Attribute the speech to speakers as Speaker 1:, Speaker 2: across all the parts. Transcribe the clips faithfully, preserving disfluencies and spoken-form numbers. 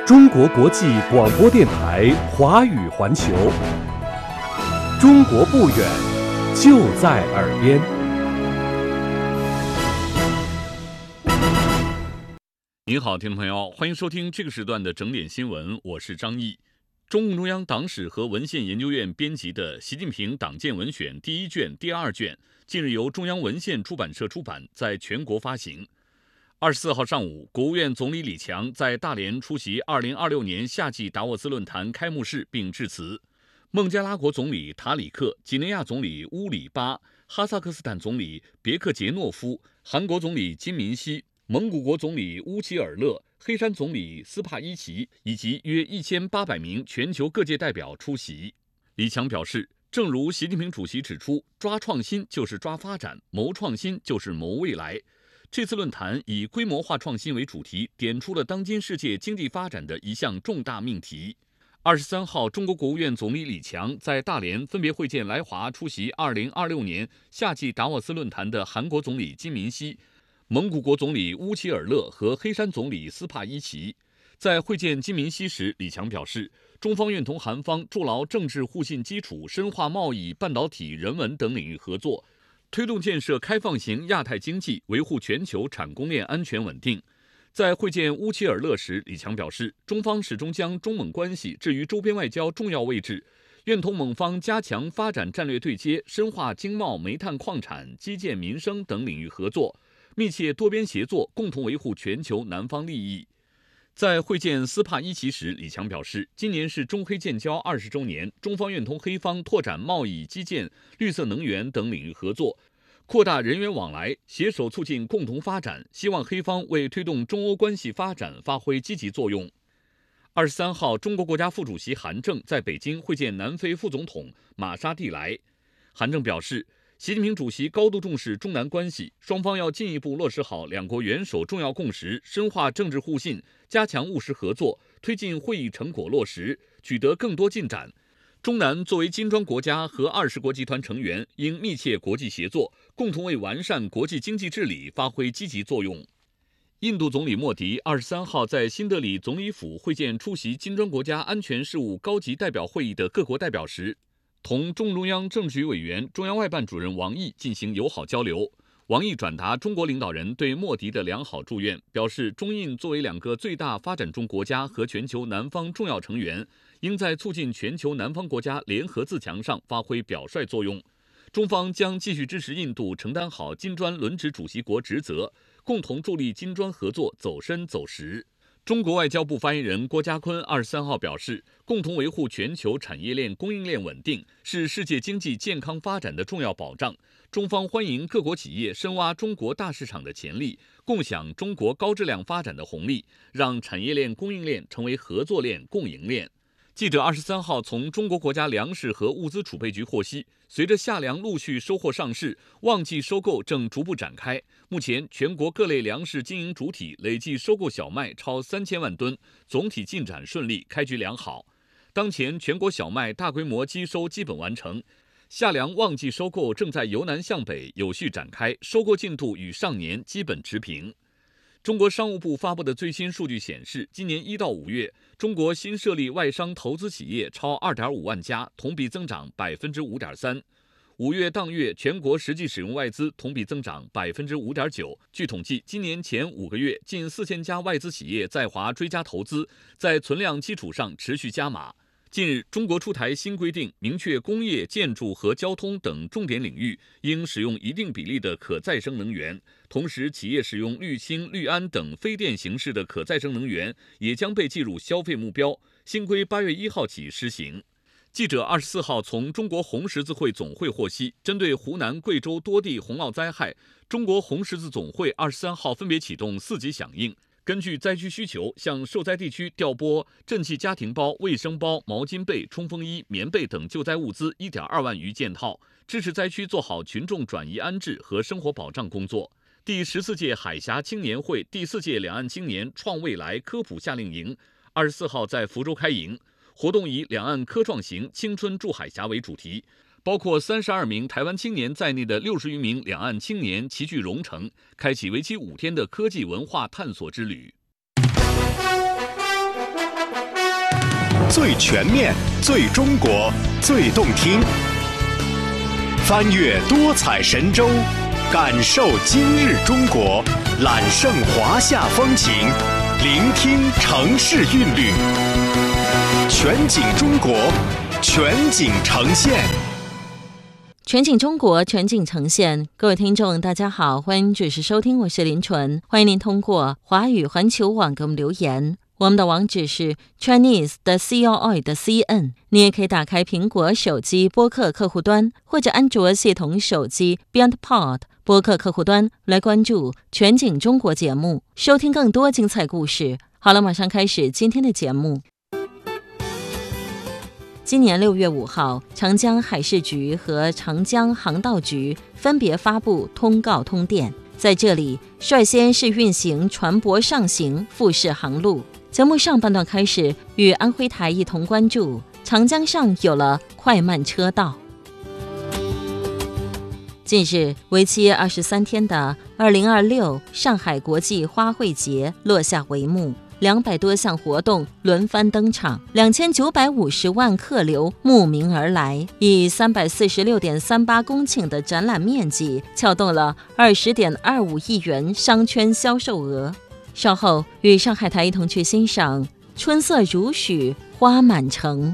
Speaker 1: 中国国际广播电台华语环球，中国不远，就在耳边。
Speaker 2: 您好，听众朋友，欢迎收听这个时段的整点新闻，我是张毅。中共中央党史和文献研究院编辑的《习近平党建文选》第一卷、第二卷，近日由中央文献出版社出版，在全国发行。二十四号上午，国务院总理李强在大连出席二零二六年夏季达沃斯论坛开幕式并致辞。孟加拉国总理塔里克、几内亚总理乌里巴、哈萨克斯坦总理别克杰诺夫、韩国总理金民希、蒙古国总理乌齐尔勒、黑山总理斯帕伊奇以及约一千八百名全球各界代表出席。李强表示，正如习近平主席指出，抓创新就是抓发展，谋创新就是谋未来。这次论坛以规模化创新为主题，点出了当今世界经济发展的一项重大命题。二十三号，中国国务院总理李强在大连分别会见来华出席二零二六年夏季达沃斯论坛的韩国总理金民希、蒙古国总理乌齐尔勒和黑山总理斯帕伊奇。在会见金民希时，李强表示，中方愿同韩方筑牢政治互信基础，深化贸易、半导体、人文等领域合作，推动建设开放型亚太经济，维护全球产供链安全稳定。在会见乌齐尔勒时，李强表示，中方始终将中蒙关系置于周边外交重要位置，愿同蒙方加强发展战略对接，深化经贸、煤炭、矿产、基建、民生等领域合作，密切多边协作，共同维护全球南方利益。在会见斯帕伊奇时，李强表示，今年是中黑建交二十周年，中方愿同黑方拓展贸易、基建、绿色能源等领域合作，扩大人员往来，携手促进共同发展，希望黑方为推动中欧关系发展发挥积极作用。二十三号，中国国家副主席韩正在北京会见南非副总统马沙蒂莱。韩正表示，习近平主席高度重视中南关系，双方要进一步落实好两国元首重要共识，深化政治互信，加强务实合作，推进会议成果落实，取得更多进展。中南作为金砖国家和二十国集团成员，应密切国际协作，共同为完善国际经济治理发挥积极作用。印度总理莫迪二十三号在新德里总理府会见出席金砖国家安全事务高级代表会议的各国代表时，同中中央政治局委员、中央外办主任王毅进行友好交流。王毅转达中国领导人对莫迪的良好祝愿，表示中印作为两个最大发展中国家和全球南方重要成员，应在促进全球南方国家联合自强上发挥表率作用。中方将继续支持印度承担好金砖轮值主席国职责，共同助力金砖合作走深走实。中国外交部发言人郭家坤二十三号表示，共同维护全球产业链供应链稳定，是世界经济健康发展的重要保障。中方欢迎各国企业深挖中国大市场的潜力，共享中国高质量发展的红利，让产业链供应链成为合作链、共赢链。记者二十三号从中国国家粮食和物资储备局获悉，随着夏粮陆续收获上市，旺季收购正逐步展开。目前，全国各类粮食经营主体累计收购小麦超三千万吨，总体进展顺利，开局良好。当前，全国小麦大规模机收基本完成，夏粮旺季收购正在由南向北有序展开，收购进度与上年基本持平。中国商务部发布的最新数据显示，今年一到五月，中国新设立外商投资企业超 二点五万家，同比增长 百分之五点三。五月当月，全国实际使用外资同比增长 百分之五点九。据统计，今年前五个月，近四千家外资企业在华追加投资，在存量基础上持续加码。近日，中国出台新规定，明确工业、建筑和交通等重点领域应使用一定比例的可再生能源，同时企业使用氯氢、氯铵等非电形式的可再生能源也将被计入消费目标。新规八月一号起施行。记者二十四号从中国红十字会总会获悉，针对湖南、贵州多地洪涝灾害，中国红十字总会二十三号分别启动四级响应，根据灾区需求，向受灾地区调拨赈济家庭包、卫生包、毛巾被、冲锋衣、棉被等救灾物资 一点二万余件套，支持灾区做好群众转移安置和生活保障工作。第十四届海峡青年会第四届两岸青年创未来科普夏令营二十四号在福州开营，活动以两岸科创行青春筑海峡为主题，包括三十二名台湾青年在内的六十余名两岸青年齐聚蓉城，开启为期五天的科技文化探索之旅。
Speaker 3: 最全面、最中国、最动听。翻越多彩神州，感受今日中国，揽胜华夏风情，聆听城市韵律。全景中国，全景呈现。
Speaker 4: 全景中国，全景呈现。各位听众大家好，欢迎准时收听，我是林纯。欢迎您通过华语环球网给我们留言，我们的网址是 Chinese 的 com 的 cn。 你也可以打开苹果手机播客客户端，或者安卓系统手机 BeyondPod 播客客户端来关注全景中国节目，收听更多精彩故事。好了，马上开始今天的节目。今年六月五号，长江海事局和长江航道局分别发布通告通电，在这里率先试运行船舶上行复式航路。节目上半段开始，与安徽台一同关注长江上有了快慢车道。近日，为期二十三天的二零二六上海国际花卉节落下帷幕，两百多项活动轮番登场，两千九百五十万客流慕名而来，以三百四十六点三八公顷的展览面积，撬动了二十点二五亿元商圈销售额。稍后与上海台一同去欣赏春色如许，花满城。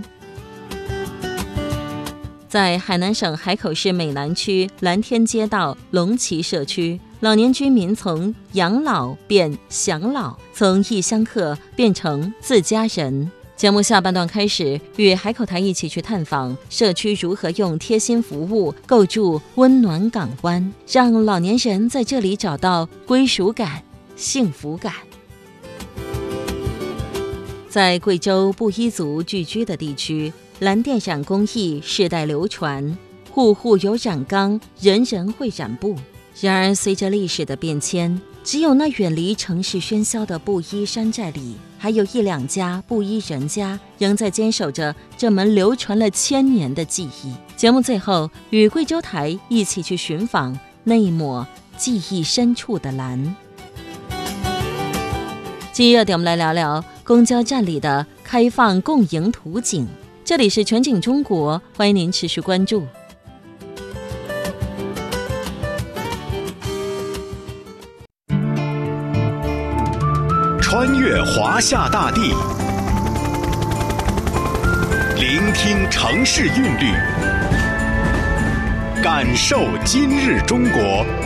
Speaker 4: 在海南省海口市美南区蓝天街道龙旗社区，老年居民从养老变享老，从异乡客变成自家人。节目下半段开始，与海口台一起去探访社区如何用贴心服务构筑温暖港湾，让老年人在这里找到归属感、幸福感。在贵州布依族聚居的地区，蓝靛染工艺世代流传，户户有染缸，人人会染布。然而随着历史的变迁，只有那远离城市喧嚣的布依山寨里，还有一两家布依人家仍在坚守着这门流传了千年的技艺。节目最后与贵州台一起去寻访那一抹记忆深处的蓝。今热点我们来聊聊公交站里的开放共赢图景。这里是全景中国，欢迎您持续关注。
Speaker 3: 穿越华夏大地，聆听城市韵律，感受今日中国。